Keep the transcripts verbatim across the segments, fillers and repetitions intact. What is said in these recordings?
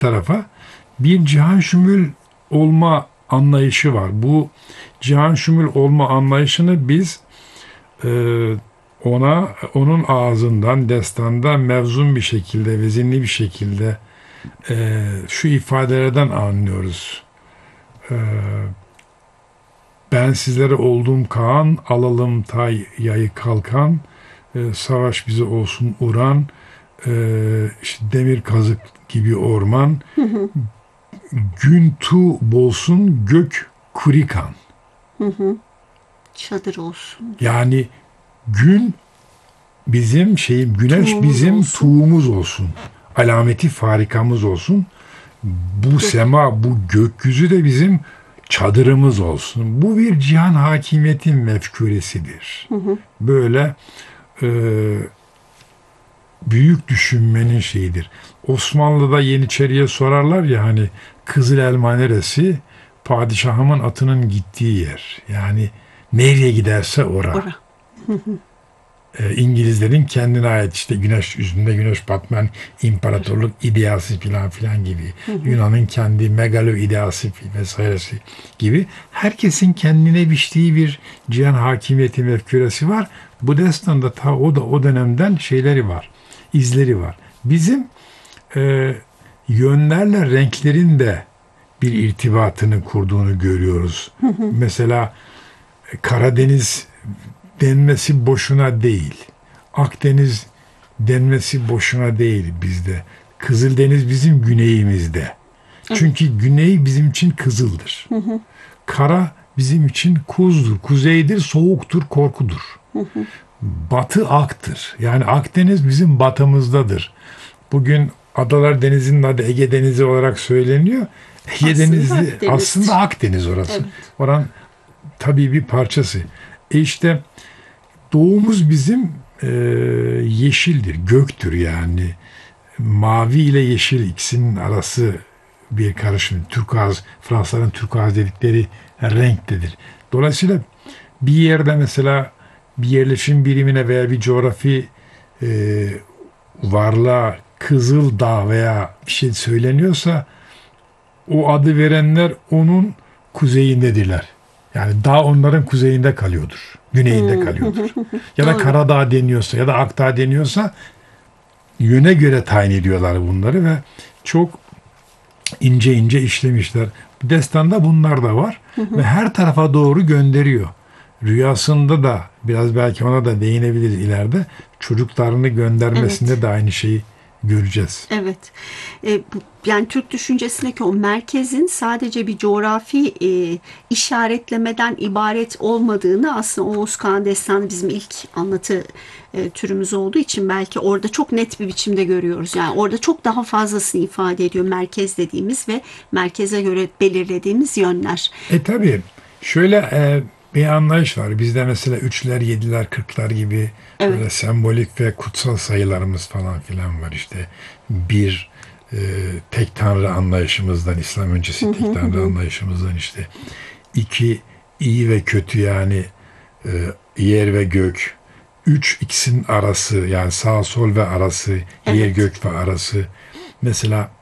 tarafa bir cihan şumul olma anlayışı var. Bu cihan şumul olma anlayışını biz e, ona onun ağzından destanda mevzun bir şekilde, vezinli bir şekilde e, şu ifadelerden anlıyoruz. E, Ben sizlere olduğum Kaan, alalım tay yayı kalkan, e, savaş bize olsun uğran, e, işte demir kazık gibi orman, Hı hı. gün tu bolsun gök kurikan. Hı hı. Çadır olsun. Yani gün bizim şeyim, güneş Tuğumuz bizim olsun. tuğumuz olsun. Alameti farikamız olsun. Bu sema, bu gökyüzü de bizim çadırımız olsun. Bu bir cihan hakimiyetin mefkuresidir. Hı hı. Böyle e, büyük düşünmenin şeyidir. Osmanlı'da Yeniçeri'ye sorarlar ya hani Kızıl Elma neresi? Padişahımın atının gittiği yer. Yani nereye giderse ora. Ora. E, İngilizlerin kendine ait işte güneş yüzünde güneş batman imparatorluk ideası filan filan gibi. Yunan'ın kendi megalo ideası vesairesi gibi. Herkesin kendine biçtiği bir cihan hakimiyeti mefkuresi var. Bu destanda ta o da o dönemden şeyleri var. İzleri var. Bizim e, yönlerle renklerin de bir irtibatını kurduğunu görüyoruz. Mesela e, Karadeniz denmesi boşuna değil. Akdeniz denmesi boşuna değil bizde. Kızıldeniz bizim güneyimizde. Çünkü güney bizim için kızıldır. Kara bizim için kuzdur, kuzeydir, soğuktur, korkudur. Batı aktır. Yani Akdeniz bizim batımızdadır. Bugün Adalar Denizi'nin adı Ege Denizi olarak söyleniyor. Ege Aslında Denizi Akdeniz. aslında Akdeniz orası. Evet. Oranın tabii bir parçası. E işte doğumuz bizim e, yeşildir, göktür yani. Mavi ile yeşil ikisinin arası bir karışım. Turkuaz, Fransızların turkuaz dedikleri renktedir. Dolayısıyla bir yerde mesela bir yerleşim birimine veya bir coğrafi e, varlığa Kızıl Dağ veya bir şey söyleniyorsa o adı verenler onun kuzeyindedirler. Yani dağ onların kuzeyinde kalıyordur. Güneyinde kalıyordur. Ya da Doğru. Karadağ deniyorsa ya da Akdağ deniyorsa yöne göre tayin ediyorlar bunları ve çok ince ince işlemişler. Destanda bunlar da var ve her tarafa doğru gönderiyor. Rüyasında da biraz belki ona da değinebiliriz ileride. Çocuklarını göndermesinde Evet. de aynı şeyi göreceğiz. Evet. E, bu, yani Türk düşüncesindeki o merkezin sadece bir coğrafi e, işaretlemeden ibaret olmadığını aslında Oğuz Kağan Destanı bizim ilk anlatı e, türümüz olduğu için belki orada çok net bir biçimde görüyoruz. Yani orada çok daha fazlasını ifade ediyor merkez dediğimiz ve merkeze göre belirlediğimiz yönler. E tabii şöyle e, bir anlayış var. Bizde mesela üçler, yediler, kırklar gibi Evet. böyle sembolik ve kutsal sayılarımız falan filan var işte. Bir e, tek tanrı anlayışımızdan, İslam öncesi tek tanrı anlayışımızdan işte. İki iyi ve kötü yani e, yer ve gök. Üç ikisinin arası yani sağ sol ve arası, yer Evet. gök ve arası. Mesela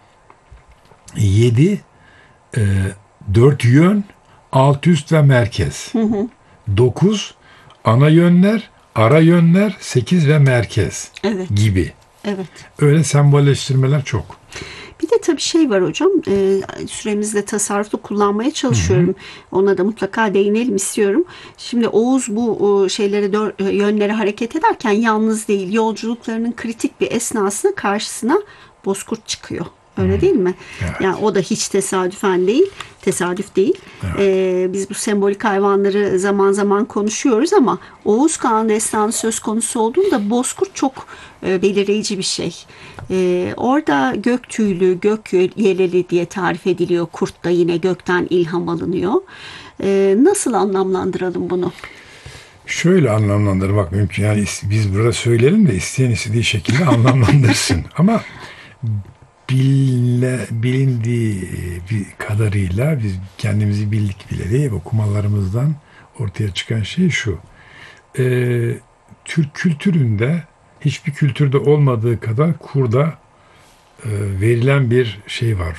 yedi e, dört yön, alt üst ve merkez. Dokuz ana yönler, ara yönler, sekiz ve merkez Evet. gibi. Evet. Öyle sembolleştirmeler çok. Bir de tabii şey var hocam, e, süremizde tasarruflu kullanmaya çalışıyorum. Ona da mutlaka değinelim istiyorum. Şimdi Oğuz bu e, şeyleri dör, e, yönlere hareket ederken yalnız değil. Yolculuklarının kritik bir esnasında karşısına Bozkurt çıkıyor. Öyle değil mi? Evet. Yani o da hiç tesadüfen değil, tesadüf değil. Ee, biz bu sembolik hayvanları zaman zaman konuşuyoruz ama Oğuz Kağan Destanı söz konusu olduğunda Bozkurt çok e, belirleyici bir şey. Ee, orada gök tüylü, gök yeleli diye tarif ediliyor. Kurt da yine gökten ilham alınıyor. Ee, nasıl anlamlandıralım bunu? Şöyle anlamlandırmak mümkün. Yani biz burada söyleyelim de isteyen istediği şekilde anlamlandırsın. Ama Bile, bilindiği bir kadarıyla biz kendimizi bildik bileli okumalarımızdan ortaya çıkan şey şu. Ee, Türk kültüründe hiçbir kültürde olmadığı kadar kurda verilen bir şey var.